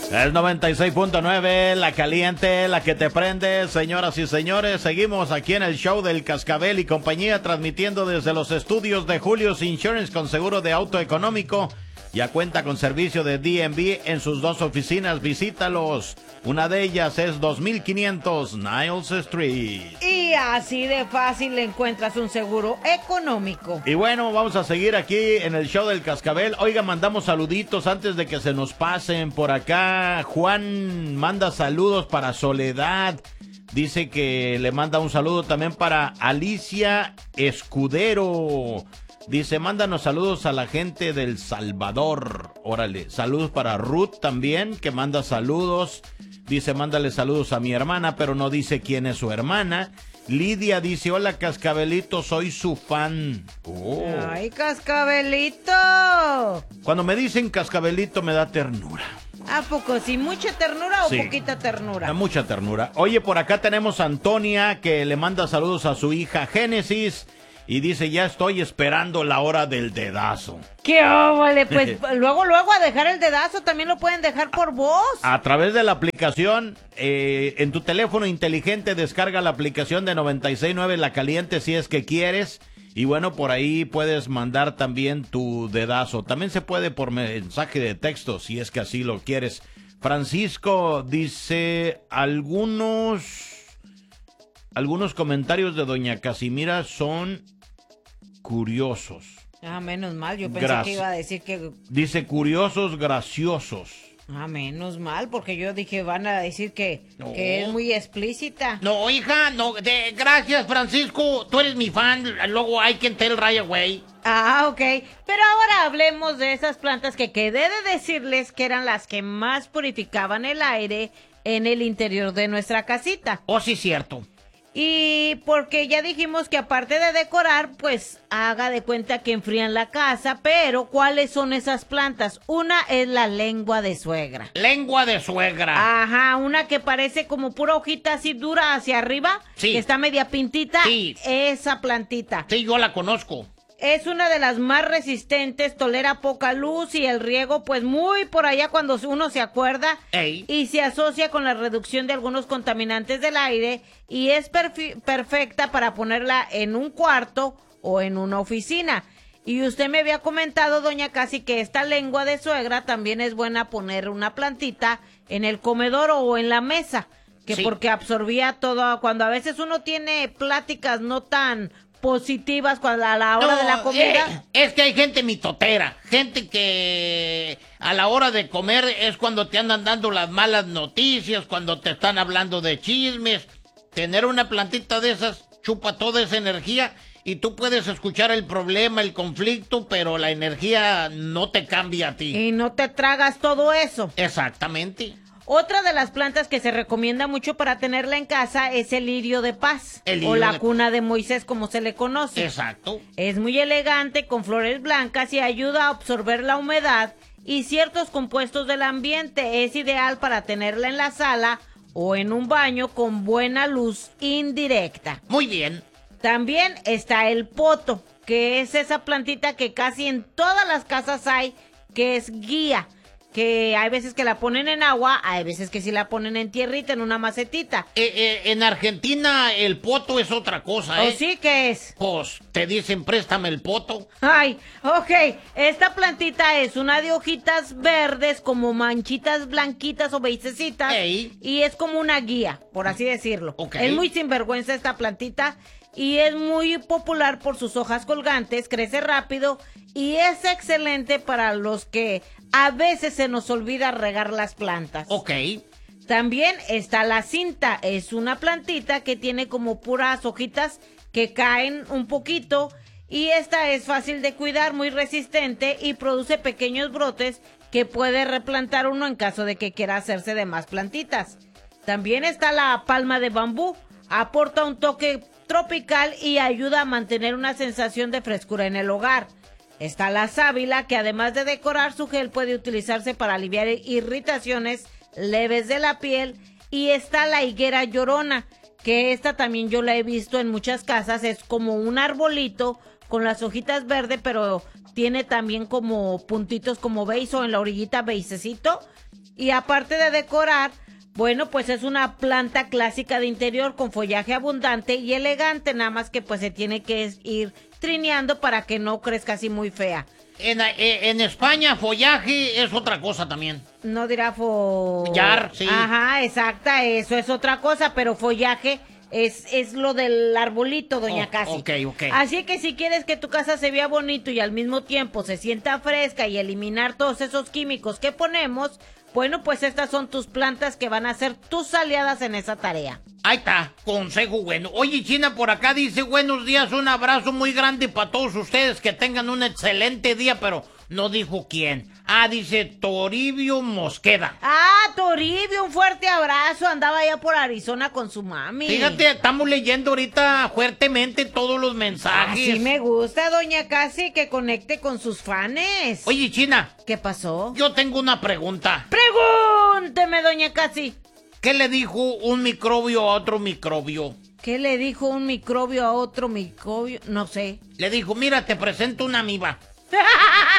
Es 96.9, la caliente, la que te prende. Señoras y señores, seguimos aquí en el show del Cascabel y compañía, transmitiendo desde los estudios de Julius Insurance con seguro de auto económico. Ya cuenta con servicio de DMV en sus dos oficinas. Visítalos. Una de ellas es 2500 Niles Street. Y así de fácil le encuentras un seguro económico. Y bueno, vamos a seguir aquí en el show del Cascabel. Oiga, mandamos saluditos antes de que se nos pasen por acá. Juan manda saludos para Soledad. Dice que le manda un saludo también para Alicia Escudero. Dice, mándanos saludos a la gente del Salvador. Órale, saludos para Ruth también, que manda saludos. Dice, mándale saludos a mi hermana, pero no dice quién es su hermana. Lidia dice, hola Cascabelito, soy su fan. Oh. ¡Ay, Cascabelito! Cuando me dicen Cascabelito me da ternura. ¿A poco sí? ¿Mucha ternura o Sí, poquita ternura? mucha ternura. Oye, por acá tenemos a Antonia, que le manda saludos a su hija Génesis. Y dice, ya estoy esperando la hora del dedazo. ¡Qué óvole! Pues luego a dejar el dedazo, también lo pueden dejar por voz. A través de la aplicación, en tu teléfono inteligente, descarga la aplicación de 96.9 La Caliente si es que quieres. Y bueno, por ahí puedes mandar también tu dedazo. También se puede por mensaje de texto, si es que así lo quieres. Francisco dice, algunos comentarios de doña Casimira son curiosos. Ah, menos mal, yo pensé que iba a decir que... Dice curiosos, graciosos. Ah, menos mal, porque yo dije, van a decir que es muy explícita. No, hija, no, gracias, Francisco, tú eres mi fan, luego I can tell right away. Ah, ok, pero ahora hablemos de esas plantas que quedé de decirles que eran las que más purificaban el aire en el interior de nuestra casita. Oh, sí, cierto. Y porque ya dijimos que aparte de decorar, pues haga de cuenta que enfrían la casa, pero ¿cuáles son esas plantas? Una es la lengua de suegra. Lengua de suegra. Ajá, una que parece como pura hojita así dura hacia arriba, sí, que está media pintita, sí, esa plantita. Sí, yo la conozco. Es una de las más resistentes, tolera poca luz y el riego pues muy por allá cuando uno se acuerda. Ey. Y se asocia con la reducción de algunos contaminantes del aire y es perfecta para ponerla en un cuarto o en una oficina. Y usted me había comentado, doña Casi, que esta lengua de suegra también es buena poner una plantita en el comedor o en la mesa, que sí, porque absorbía todo, cuando a veces uno tiene pláticas no tan positivas cuando a la hora de la comida. Es que hay gente mitotera, gente que a la hora de comer es cuando te andan dando las malas noticias, cuando te están hablando de chismes. Tener una plantita de esas chupa toda esa energía y tú puedes escuchar el problema, el conflicto, pero la energía no te cambia a ti. Y no te tragas todo eso. Exactamente. Otra de las plantas que se recomienda mucho para tenerla en casa es el lirio de paz, o la cuna de Moisés, como se le conoce. Exacto. Es muy elegante, con flores blancas y ayuda a absorber la humedad y ciertos compuestos del ambiente. Es ideal para tenerla en la sala o en un baño con buena luz indirecta. Muy bien. También está el poto, que es esa plantita que casi en todas las casas hay, que es guía. Que hay veces que la ponen en agua, hay veces que sí la ponen en tierrita, en una macetita. En Argentina el poto es otra cosa, ¿eh? ¿O sí que es? Pues te dicen préstame el poto. Ay, ok. Esta plantita es una de hojitas verdes como manchitas blanquitas o beicecitas. Ey. Y es como una guía, por así decirlo. Okay. Es muy sinvergüenza esta plantita. Y es muy popular por sus hojas colgantes, crece rápido y es excelente para los que a veces se nos olvida regar las plantas. Ok. También está la cinta, es una plantita que tiene como puras hojitas que caen un poquito y esta es fácil de cuidar, muy resistente y produce pequeños brotes que puede replantar uno en caso de que quiera hacerse de más plantitas. También está la palma de bambú, aporta un toque tropical y ayuda a mantener una sensación de frescura en el hogar. Está la sábila, que además de decorar, su gel puede utilizarse para aliviar irritaciones leves de la piel. Y está la higuera llorona, que esta también yo la he visto en muchas casas, es como un arbolito con las hojitas verdes, pero tiene también como puntitos como beis o en la orillita beisecito. Y aparte de decorar, bueno, pues es una planta clásica de interior con follaje abundante y elegante, nada más que pues se tiene que ir trineando para que no crezca así muy fea. En España, follaje es otra cosa también. No dirá follar, sí. Ajá, exacta, eso es otra cosa, pero follaje es lo del arbolito, doña Casi. Ok. Así que si quieres que tu casa se vea bonito y al mismo tiempo se sienta fresca y eliminar todos esos químicos que ponemos, bueno, pues estas son tus plantas que van a ser tus aliadas en esa tarea. Ahí está, consejo bueno. Oye, China por acá dice, buenos días, un abrazo muy grande para todos ustedes, que tengan un excelente día, pero no dijo quién. Dice Toribio Mosqueda. Toribio, un fuerte abrazo, andaba allá por Arizona con su mami. Fíjate, estamos leyendo ahorita fuertemente todos los mensajes. Así me gusta, doña Casi, que conecte con sus fanes. Oye, China. ¿Qué pasó? Yo tengo una pregunta. Pregúnteme, doña Casi. ¿Qué le dijo un microbio a otro microbio? ¿Qué le dijo un microbio a otro microbio? No sé. Le dijo, mira, te presento una amiba.